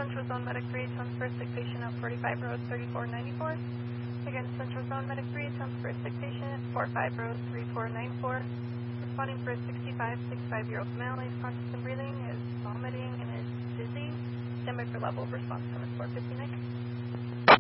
Central Zone Medic 3, sounds for a sick patient at 45 Road 3494. Again, Central Zone Medic 3, sounds for a sick patient at 45 Road 3494. Responding for a 65-year-old male. He's conscious and breathing, is vomiting, and is dizzy. Standby for level of response, 459.